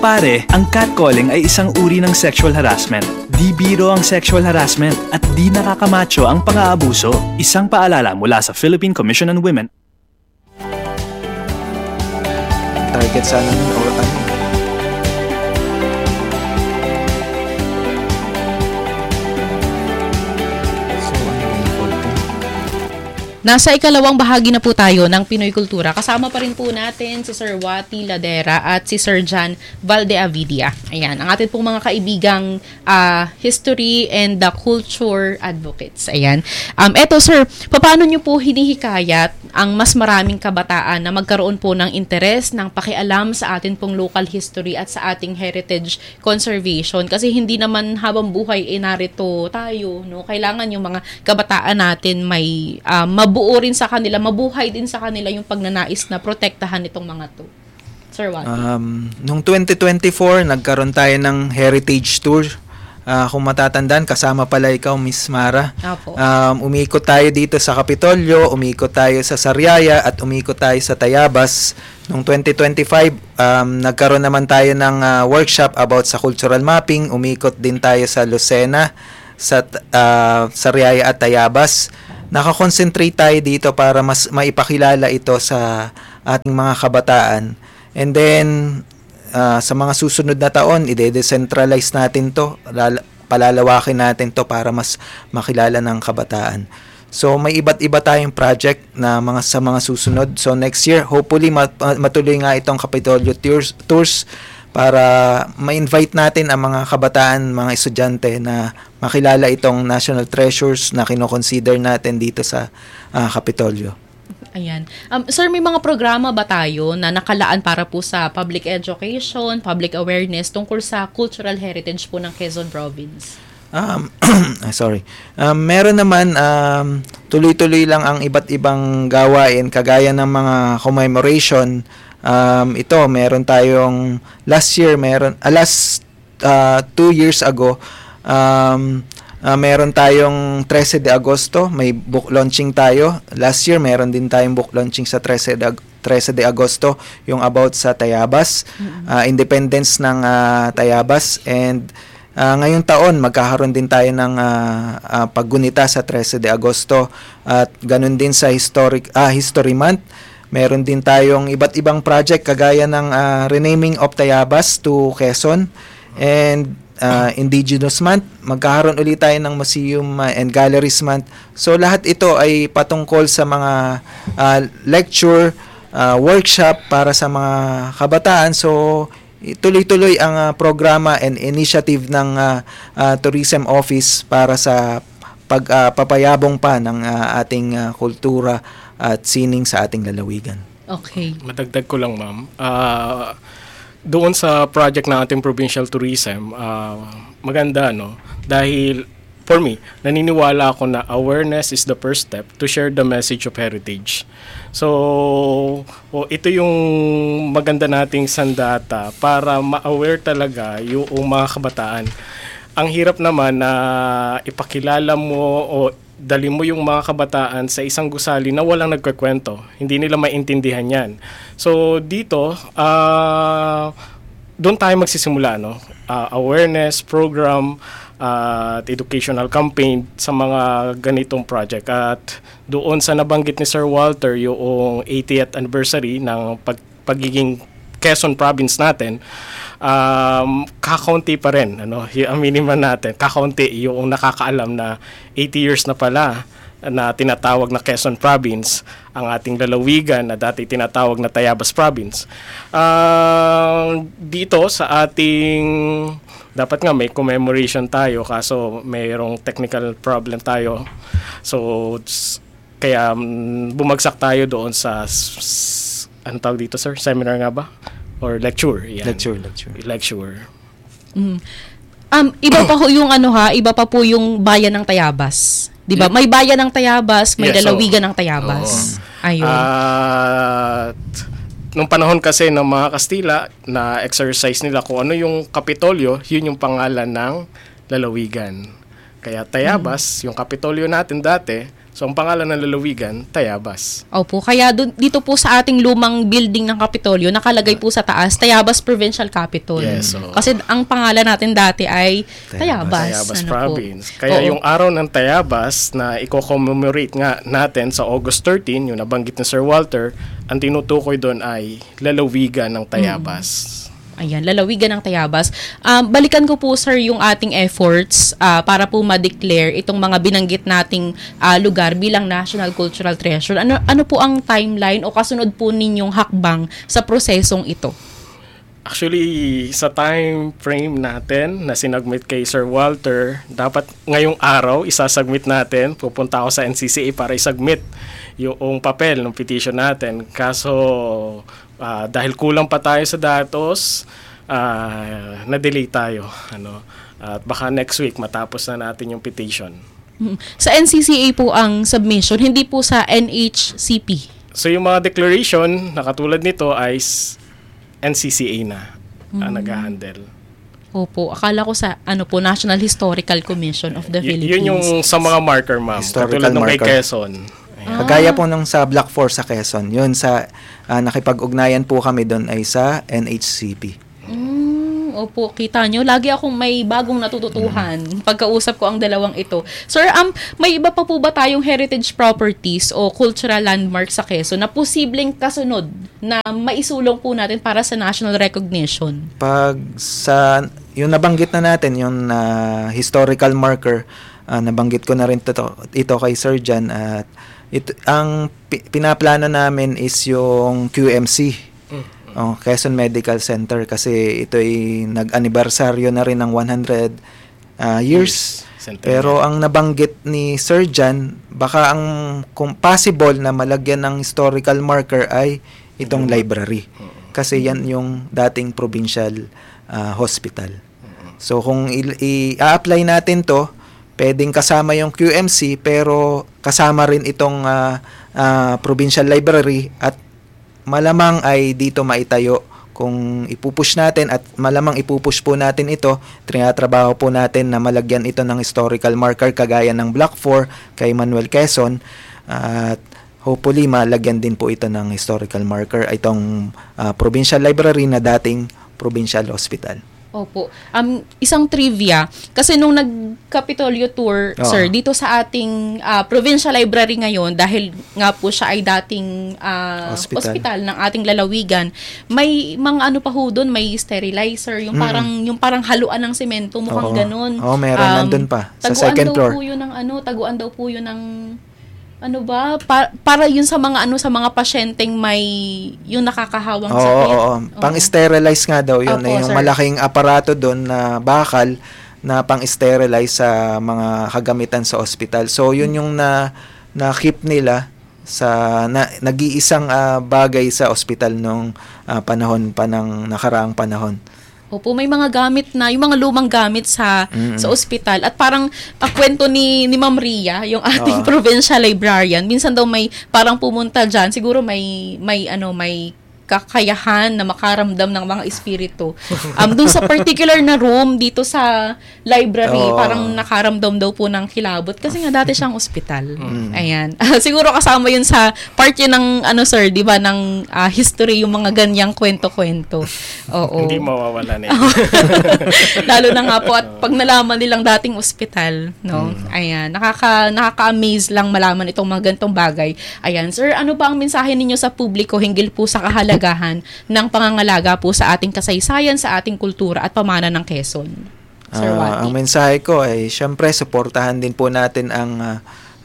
Pare, ang catcalling ay isang uri ng sexual harassment. Di biro ang sexual harassment at di nakakamacho ang pang-aabuso. Isang paalala mula sa Philippine Commission on Women. Target sana nun or ano? Nasa ikalawang bahagi na po tayo ng Pinoy Kultura. Kasama pa rin po natin si Sir Wati Ladera at si Sir John Valdeavidia. Ayan, ang ating pong mga kaibigang history and the culture advocates. Ayan. Eto sir, paano nyo po hinihikayat ang mas maraming kabataan na magkaroon po ng interes, ng pakialam sa atin pong local history at sa ating heritage conservation? Kasi hindi naman habang buhay narito tayo, no? Kailangan yung mga kabataan natin may mabuo rin sa kanila, mabuhay din sa kanila yung pagnanais na protektahan itong mga to. Sir Wati. Noong 2024, nagkaroon tayo ng heritage tour. Kung matatandaan, kasama pala ikaw, Miss Mara. Apo. Umikot tayo dito sa Kapitolyo, umikot tayo sa Sariaya, at umikot tayo sa Tayabas. Noong 2025, nagkaroon naman tayo ng workshop about sa cultural mapping. Umikot din tayo sa Lucena, sa Sariaya at Tayabas. Nakakonsentrate tayo dito para mas maipakilala ito sa ating mga kabataan. And then, sa mga susunod na taon, ide-decentralize natin to, palalawakin natin to para mas makilala ng kabataan. So, may iba't iba tayong project na sa mga susunod. So, next year, hopefully, matuloy nga itong Kapitolyo tours para ma-invite natin ang mga kabataan, mga estudyante na makilala itong national treasures na kino-consider natin dito sa Kapitolyo. Ayan. Sir, may mga programa ba tayo na nakalaan para po sa public education, public awareness tungkol sa cultural heritage po ng Quezon Province? Meron naman, tuloy-tuloy lang ang iba't ibang gawain kagaya ng mga commemoration. Ito, meron tayong last 2 years ago, meron tayong 13 de Agosto, may book launching tayo. Last year, meron din tayong book launching sa 13 de Agosto, yung about sa Tayabas, independence ng Tayabas. And ngayong taon, magkakaroon din tayo ng paggunita sa 13 de Agosto. At ganun din sa History Month. Meron din tayong iba't ibang project kagaya ng renaming of Tayabas to Quezon. And Indigenous Month, magkakaroon ulit tayo ng Museum and Galleries Month. So lahat ito ay patungkol sa mga lecture, workshop para sa mga kabataan. So tuloy-tuloy ang programa and initiative ng Tourism Office para sa pagpapayabong pa ng ating kultura at sining sa ating lalawigan. Okay. Madagdag ko lang, ma'am. Doon sa project ng ating provincial tourism, maganda, no? Dahil, for me, naniniwala ako na awareness is the first step to share the message of heritage. So, ito yung maganda nating sandata para ma-aware talaga yung mga kabataan. Ang hirap naman na ipakilala mo o dali mo yung mga kabataan sa isang gusali na walang nagkukwento. Hindi nila maintindihan yan. So, dito, doon tayo magsisimula, no? Awareness program at educational campaign sa mga ganitong project. At doon sa nabanggit ni Sir Walter, yung 80th anniversary ng pagiging Quezon Province natin, kakaunti pa rin, ano, aminin man natin, kakaunti yung nakakaalam na 80 years na pala na tinatawag na Quezon Province ang ating lalawigan na dati tinatawag na Tayabas Province. Dito sa ating, dapat nga may commemoration tayo kaso mayroong technical problem tayo. So kaya bumagsak tayo doon sa ano tawag dito, sir? Seminar nga ba? Or lecture? Yan. Lecture. Iba pa po yung iba pa po yung bayan ng Tayabas. 'Di ba? May bayan ng Tayabas, may lalawigan ng Tayabas. Ayun. Nung panahon kasi ng mga Kastila na exercise nila kung ano yung Kapitolyo, yun yung pangalan ng lalawigan. Kaya Tayabas, yung Kapitolyo natin dati, So, ang pangalan ng lalawigan, Tayabas. Opo, kaya dito po sa ating lumang building ng Kapitolyo, nakalagay po sa taas, Tayabas Provincial Capital. Yes, so, kasi ang pangalan natin dati ay Tayabas. Tayabas ano Province. Po? Kaya Oo. yung araw ng Tayabas na i-commemorate nga natin sa August 13, yung nabanggit ni Sir Walter, ang tinutukoy doon ay lalawigan ng Tayabas. Ayan, lalawigan ng Tayabas. Balikan ko po, sir, yung ating efforts para po ma-declare itong mga binanggit nating lugar bilang National Cultural Treasure. Ano po ang timeline o kasunod po ninyong hakbang sa prosesong ito? Actually, sa time frame natin na sinagmit kay Sir Walter, dapat ngayong araw isasubmit natin. Pupunta ako sa NCCA para isubmit yung papel ng petition natin. Kaso, dahil kulang pa tayo sa datos, na-delay tayo. At baka next week matapos na natin yung petition. Sa NCCA po ang submission, hindi po sa NHCP. So yung mga declaration na katulad nito ay NCCA na nag-handle. Opo, akala ko sa National Historical Commission of the Philippines. Yun yung sa mga marker, ma'am. Historical Katulad ng kay marker. Quezon. Kagaya po nung sa Block 4 sa Quezon, yun sa nakipag-ugnayan po kami doon ay sa NHCP. Opo, kita nyo, lagi akong may bagong natututuhan pagkausap ko ang dalawang ito. Sir, may iba pa po ba tayong heritage properties o cultural landmarks sa Quezon na posibleng kasunod na maisulong po natin para sa national recognition? Pag sa yung nabanggit na natin, yung historical marker, nabanggit ko na rin ito kay Sir Jan, at ang pinaplano namin is yung QMC. Quezon Medical Center, kasi ito ay nag-anibersaryo na rin ng 100 years. Pero ang nabanggit ni Sir Jan, baka kung possible na malagyan ng historical marker ay itong library. Kasi yan yung dating provincial hospital. So kung i-apply natin to, pwedeng kasama yung QMC pero kasama rin itong provincial library, at malamang ay dito maitayo kung ipupush natin, at malamang ipupush po natin ito. Trinatrabaho po natin na malagyan ito ng historical marker kagaya ng Block 4 kay Manuel Quezon, at hopefully malagyan din po ito ng historical marker itong provincial library na dating provincial hospital. Opo. Isang trivia, kasi nung nag-Kapitolyo tour, sir, dito sa ating provincial library ngayon, dahil nga po siya ay dating hospital ng ating lalawigan, may mga pa ho doon, may sterilizer, yung parang haluan ng semento, mukhang ganun. Meron nandun pa sa second floor. Taguan daw po yun ng para yun sa mga sa mga pasyenteng may yung nakakahawang sakit. Pang-sterilize nga daw yun. Opo, yung sir. malaking aparato doon na bakal na pang-sterilize sa mga kagamitan sa ospital. So yun yung na-keep nila sa nag-iisang bagay sa ospital nung panahon pa ng nakaraang panahon. Opo, may mga gamit na, yung mga lumang gamit sa ospital. At parang kwento ni Ma'am Ria, yung ating provincial librarian, minsan daw may parang pumunta dyan, siguro may kakayahan na makaramdam ng mga espiritu. Dun sa particular na room dito sa library, parang nakaramdam daw po ng kilabot kasi nga dati siyang ospital. Ayan. Siguro kasama yun sa part yun ng sir, 'di ba, ng history, yung mga ganyang kwento-kwento. Oo. Hindi mawawala na yun. Lalo na nga po at pag nalaman nilang dating ospital, no? Ayan, nakaka-amaze lang malaman itong mga ganitong bagay. Ayan, sir, ano ba ang mensahe ninyo sa publiko hinggil po sa kahalagahan ng pangangalaga po sa ating kasaysayan, sa ating kultura at pamana ng Quezon? Sir Wati. Ang mensahe ko ay syempre suportahan din po natin ang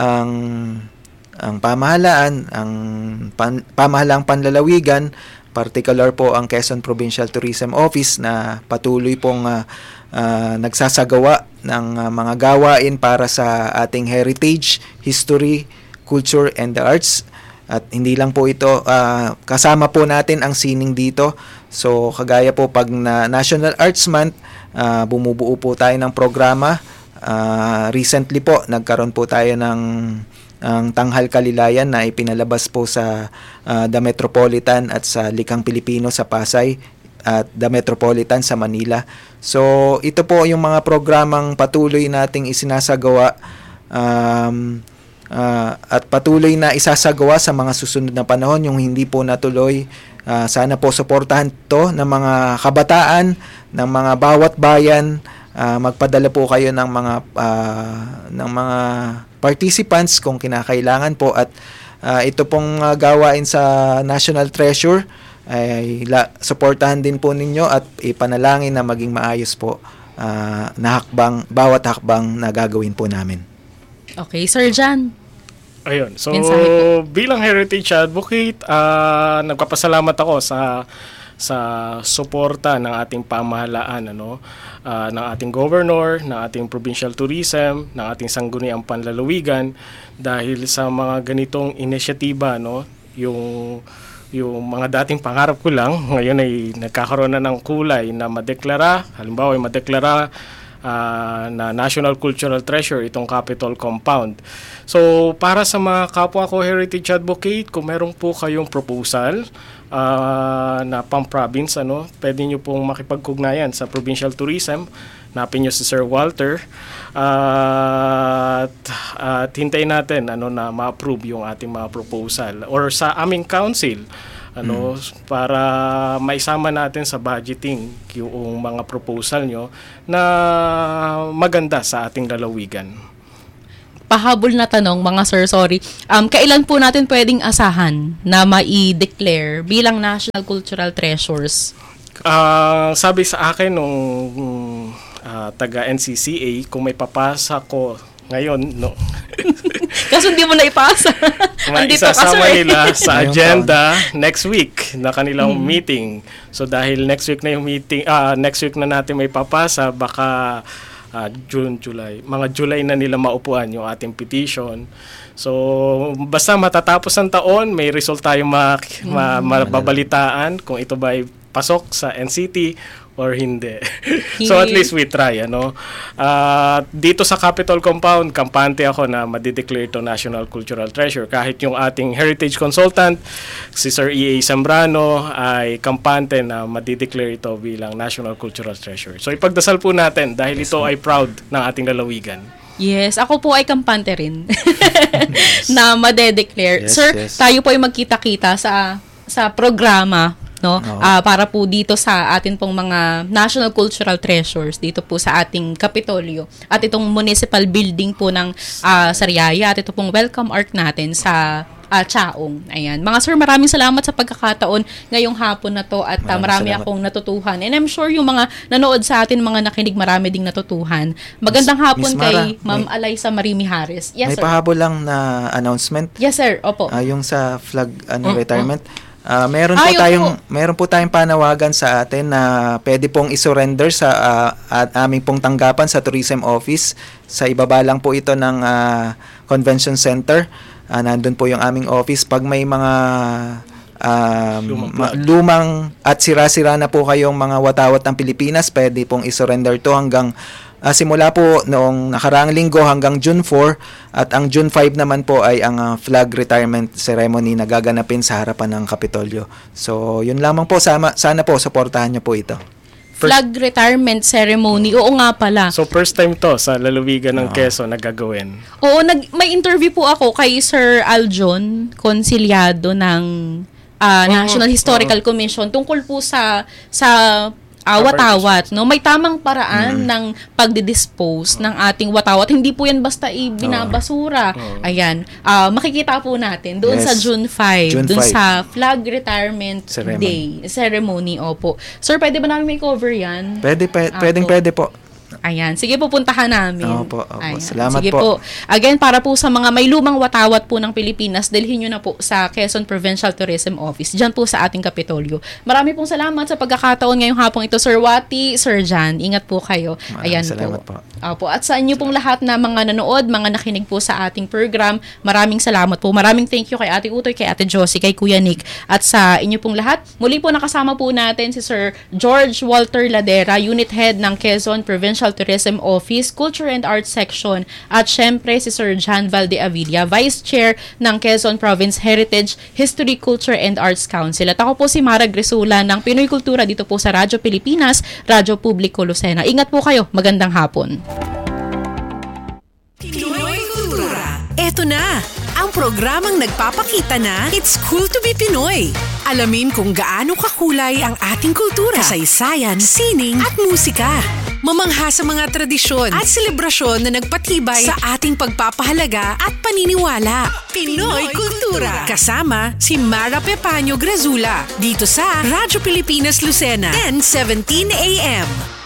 pamahalaan, ang pamahalaang panlalawigan, particular po ang Quezon Provincial Tourism Office na patuloy pong nagsasagawa ng mga gawain para sa ating heritage, history, culture, and the arts. At hindi lang po ito, kasama po natin ang sining dito. So, kagaya po pag National Arts Month, bumubuo po tayo ng programa. Recently po, nagkaroon po tayo ng Tanghal Kalilayan na ipinalabas po sa The Metropolitan at sa Likang Pilipino sa Pasay at The Metropolitan sa Manila. So, ito po yung mga programang patuloy nating isinasagawa at patuloy na isasagawa sa mga susunod na panahon. Yung hindi po natuloy, sana po suportahan to ng mga kabataan, ng mga bawat bayan. Magpadala po kayo ng mga participants kung kinakailangan po, at ito pong gawain sa National Treasure ay suportahan din po ninyo at ipanalangin na maging maayos po na bawat hakbang na gagawin po namin. Okay, Sir Jan. Ayun. So, Mensahe po. bilang heritage advocate, nagpapasalamat ako sa suporta ng ating pamahalaan, ng ating governor, ng ating provincial tourism, ng ating sangguniang panlalawigan, dahil sa mga ganitong inisyatiba, yung mga dating pangarap ko lang, ngayon ay nagkakaroon na ng kulay na madeklara, halimbawa ay madeklara na National Cultural Treasure itong Capitol Compound. So, para sa mga kapwa ko heritage advocate, kung meron po kayong proposal na pang-province, pwede nyo pong makipagkugnayan sa Provincial Tourism. Napin nyo si Sir Walter at hintayin natin na ma-approve yung ating mga proposal, or sa aming council para maisama natin sa budgeting yung mga proposal nyo na maganda sa ating lalawigan. Pahabol na tanong, mga sir, sorry. Kailan po natin pwedeng asahan na mai-declare bilang National Cultural Treasures? Sabi sa akin nung taga NCCA, kung may papasa ko ngayon, Kasi hindi mo na ipasa. Isasama nila sa agenda next week na kanilang meeting. So dahil next week na yung meeting, next week na natin may papasa, baka June, July. Mga July na nila maupuan yung ating petition. So basta matatapos ang taon, may result tayong mababalitaan kung ito ba ay pasok sa NCT or hindi. So at least we try, dito sa Capitol Compound, kampante ako na madideclare ito National Cultural Treasure. Kahit yung ating heritage consultant, si Sir E.A. Zambrano, ay kampante na madideclare ito bilang National Cultural Treasure. So ipagdasal po natin dahil ito ay proud ng ating lalawigan. Yes, ako po ay kampante rin na madedeclare. Yes, Sir, yes. tayo po ay magkita-kita sa programa, para po dito sa atin pong mga National Cultural Treasures dito po sa ating Kapitolyo at itong municipal building po ng Sariaya at ito pong welcome arc natin sa Chaong. Ayan. Mga sir, maraming salamat sa pagkakataon ngayong hapon na to at marami salamat. akong natutuhan. And I'm sure yung mga nanood sa atin, mga nakinig, marami ding natutuhan. Magandang hapon Miss Mara, kay Ma'am Alaysa Marimi Harris. Yes, May sir. pahabol lang na announcement. Yes, sir. Opo. Yung sa flag retirement. Meron po tayong panawagan sa atin na pwede pong isurrender sa aming pong tanggapan sa Tourism Office. Sa ibaba lang po ito ng Convention Center. Nandun po yung aming office. Pag may mga lumang at sira-sira na po kayong mga watawat ng Pilipinas, pwede pong isurrender to hanggang simula po noong nakaraang linggo hanggang June 4, at ang June 5 naman po ay ang flag retirement ceremony na gaganapin sa harapan ng Kapitolyo. So, yun lamang po. Sana po, supportahan nyo po ito. Flag retirement ceremony. Oo nga pala. So first time to sa lalawigan ng Quezon na gagawin. Oo, may interview po ako kay Sir Aljon Conciliado ng National Historical Commission tungkol po sa watawat, no? May tamang paraan ng pagdi-dispose ng ating watawat. Hindi po yan basta ibinabasura. Ayan. Makikita po natin doon sa June 5, doon sa Flag Retirement Day ceremony. Opo. Sir, pwede ba namin may cover yan? Pwede po. Ayan. Sige po, puntahan namin. Opo. Ayan. Salamat Sige po. Again, para po sa mga may lumang watawat po ng Pilipinas, dalhin nyo na po sa Quezon Provincial Tourism Office. Diyan po sa ating Kapitolyo. Marami pong salamat sa pagkakataon ngayong hapong ito, Sir Wati, Sir Jan. Ingat po kayo. Ayan salamat po. Opo. At sa inyo pong lahat na mga nanood, mga nakinig po sa ating program, maraming salamat po. Maraming thank you kay Ate Utoy, kay Ate Josie, kay Kuya Nick. At sa inyo pong lahat, muli po nakasama po natin si Sir George Walter Ladera, Unit Head ng Quezon Provincial Tourism Office, Culture and Arts Section, at syempre si Sir Jan Valdeavilla, Vice Chair ng Quezon Province Heritage, History, Culture and Arts Council. At ako po si Mara Grisula ng Pinoy Kultura dito po sa Radyo Pilipinas, Radyo Publiko Lucena. Ingat po kayo. Magandang hapon. Pinoy Kultura Eto na, ang programang nagpapakita na it's cool to be Pinoy. Alamin kung gaano kakulay ang ating kultura, kasaysayan, sining at musika. Mamangha sa mga tradisyon at selebrasyon na nagpatibay sa ating pagpapahalaga at paniniwala. Pinoy Kultura. Kasama si Mara Pepaño Grazula dito sa Radyo Pilipinas Lucena, 10:17 AM.